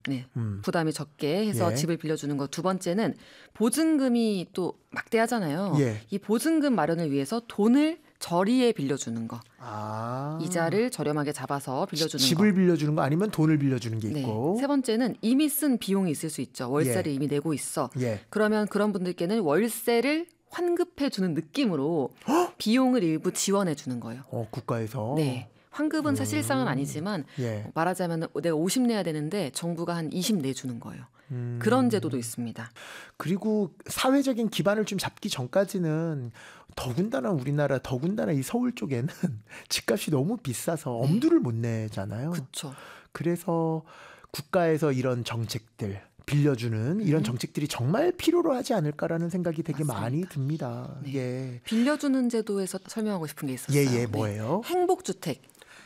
네, 부담이 적게 해서 예. 집을 빌려주는 거. 두 번째는 보증금이 또 막대하잖아요. 예. 이 보증금 마련을 위해서 돈을 저리에 빌려주는 거. 이자를 저렴하게 잡아서 빌려주는 집을 거. 빌려주는 거 아니면 돈을 빌려주는 게 네. 있고. 세 번째는 이미 쓴 비용이 있을 수 있죠. 월세를 예. 이미 내고 있어. 예. 그러면 그런 분들께는 월세를 환급해주는 느낌으로 비용을 일부 지원해주는 거예요. 국가에서. 네. 환급은 사실상은 아니지만 예. 말하자면 내가 50 내야 되는데 정부가 한 20 내주는 거예요. 그런 제도도 있습니다. 그리고 사회적인 기반을 좀 잡기 전까지는 더군다나 이 서울 쪽에는 집값이 너무 비싸서 엄두를 못 내잖아요. 그렇죠. 그래서 국가에서 이런 정책들 빌려주는 이런 정책들이 정말 필요로 하지 않을까라는 생각이 되게 맞습니다. 많이 듭니다. 네. 예. 빌려주는 제도에서 설명하고 싶은 게 있었어요. 예, 뭐예요? 행복주택.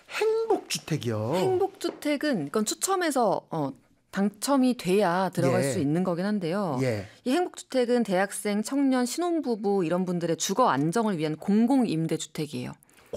행복주택이요. 행복주택은 이건 추첨해서 당첨이 돼야 들어갈 예. 수 있는 거긴 한데요. 예. 이 행복주택은 대학생, 청년, 신혼부부 이런 분들의 주거 안정을 위한 공공임대주택이에요.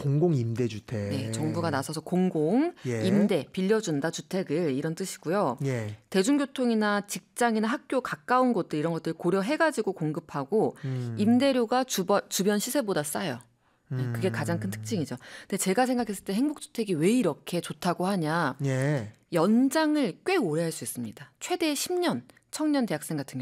공공임대주택. 네, 정부가 나서서 공공, 예. 임대, 빌려준다 주택을 이런 뜻이고요. 예. 대중교통이나 직장이나 학교 가까운 곳들 이런 것들 고려해가지고 공급하고 임대료가 주변 시세보다 싸요. 그게 가장 큰 특징이죠. 근데 제가 생각했을 때 행복주택이 왜 이렇게 좋다고 하냐. 예. 연장을 꽤 오래 할 수 있습니다. 최대 10년. 청년 대학생 같은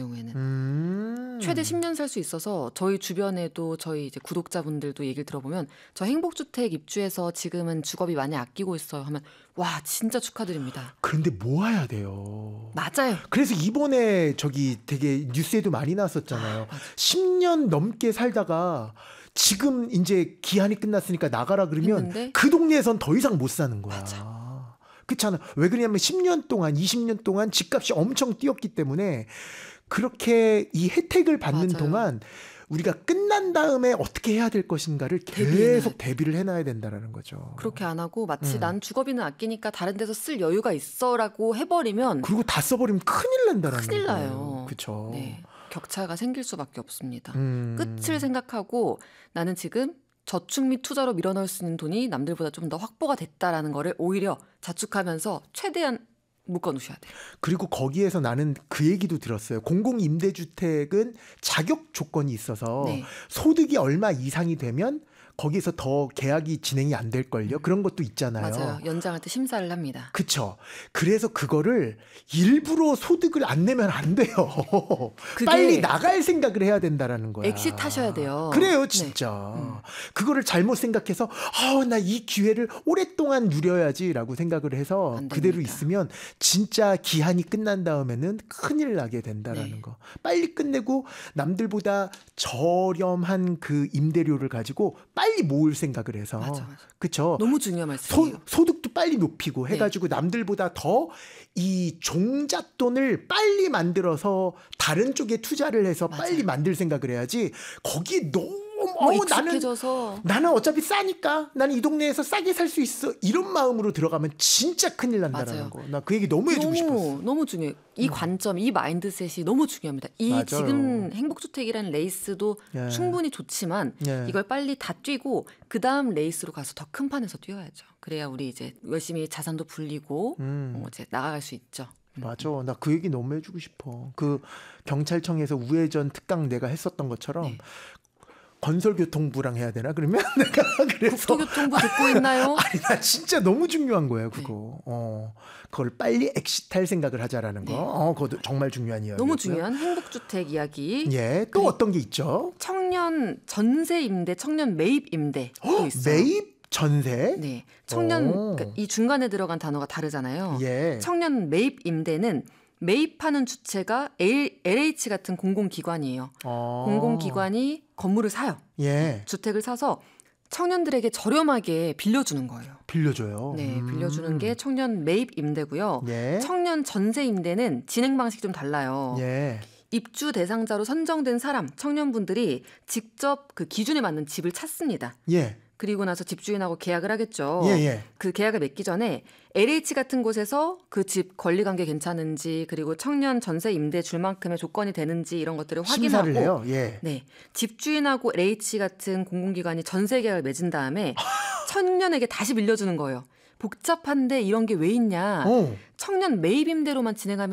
경우에는 최대 10년 살 수 있어서 저희 주변에도 저희 이제 구독자분들도 얘기를 들어보면 저 행복주택 입주해서 지금은 주거비 많이 아끼고 있어요 하면 와 진짜 축하드립니다. 그런데 모아야 돼요. 맞아요. 그래서 이번에 되게 뉴스에도 많이 나왔었잖아요. 10년 넘게 살다가 지금 이제 기한이 끝났으니까 나가라 그러면 했는데? 그 동네에선 더 이상 못 사는 거야. 맞아. 그렇잖아. 왜 그러냐면 10년 동안 20년 동안 집값이 엄청 뛰었기 때문에 그렇게 이 혜택을 받는 맞아요. 동안 우리가 끝난 다음에 어떻게 해야 될 것인가를 계속 대비를 해놔야 된다는 거죠. 그렇게 안 하고 마치 난 주거비는 아끼니까 다른 데서 쓸 여유가 있어라고 해버리면 그리고 다 써버리면 큰일 난다는 거예요. 큰일 나요. 그렇죠. 네, 격차가 생길 수밖에 없습니다. 끝을 생각하고 나는 지금 저축 및 투자로 밀어넣을 수 있는 돈이 남들보다 좀 더 확보가 됐다라는 거를 오히려 자축하면서 최대한 묶어놓으셔야 돼요. 그리고 거기에서 나는 그 얘기도 들었어요. 공공임대주택은 자격 조건이 있어서 네. 소득이 얼마 이상이 되면 거기에서 더 계약이 진행이 안 될걸요. 그런 것도 있잖아요. 맞아요. 연장할 때 심사를 합니다. 그렇죠. 그래서 그거를 일부러 소득을 안 내면 안 돼요. 그게 빨리 나갈 생각을 해야 된다라는 거야. 엑시트하셔야 돼요. 그래요, 진짜. 그거를 잘못 생각해서 나 이 기회를 오랫동안 누려야지라고 생각을 해서 안 그대로 됩니다. 있으면 진짜 기한이 끝난 다음에는 큰일 나게 된다라는 네. 거. 빨리 끝내고 남들보다 저렴한 그 임대료를 가지고 빨리 모을 생각을 해서. 맞아. 그렇죠. 너무 중요한 말씀이에요. 소득도 빨리 높이고 해가지고 남들보다 더 이 종잣돈을 빨리 만들어서 다른 쪽에 투자를 해서 맞아요. 빨리 만들 생각을 해야지 거기에 너무 익숙해져서 나는 어차피 싸니까 나는 이 동네에서 싸게 살 수 있어 이런 마음으로 들어가면 진짜 큰일 난다는 맞아요. 거. 나 그 얘기 너무 해주고 싶었어. 너무 중요해요. 이 관점, 이 마인드셋이 너무 중요합니다. 이 맞아요. 지금 행복주택이라는 레이스도 예. 충분히 좋지만 예. 이걸 빨리 다 뛰고 그 다음 레이스로 가서 더 큰 판에서 뛰어야죠. 그래야 우리 이제 열심히 자산도 불리고 이제 나아갈 수 있죠. 맞아. 나 그 얘기 너무 해주고 싶어. 그 경찰청에서 우회전 특강 내가 했었던 것처럼 네. 건설교통부랑 해야 되나 그러면 내가 그래서 국토교통부 듣고 있나요? 아니 나 진짜 너무 중요한 거예요 그거. 그걸 빨리 엑시트할 생각을 하자라는 거. 그것도 정말 중요한 이야기. 너무 중요한 행복주택 이야기. 예. 또 어떤 게 있죠? 청년 전세 임대, 청년 매입 임대도 있어요. 매입 전세? 네, 청년 그러니까 이 중간에 들어간 단어가 다르잖아요. 예. 청년 매입 임대는 매입하는 주체가 LH 같은 공공기관이에요. 공공기관이 건물을 사요. 예. 주택을 사서 청년들에게 저렴하게 빌려주는 거예요. 빌려줘요. 네, 빌려주는 게 청년 매입 임대고요. 예. 청년 전세 임대는 진행 방식이 좀 달라요. 예. 입주 대상자로 선정된 사람, 청년분들이 직접 그 기준에 맞는 집을 찾습니다. 예. 그리고 나서 집주인하고 계약을 하겠죠. 예. 그 계약을 맺기 전에 LH 같은 곳에서 그 집 권리관계 괜찮은지 그리고 청년 전세 임대 줄 만큼의 조건이 되는지 이런 것들을 확인하고 심사를 해요. 예. 네, 집주인하고 LH 같은 공공기관이 전세 계약을 맺은 다음에 청년에게 다시 빌려주는 거예요. 복잡한데 이런 게 왜 있냐. 청년 매입 임대로만 진행하면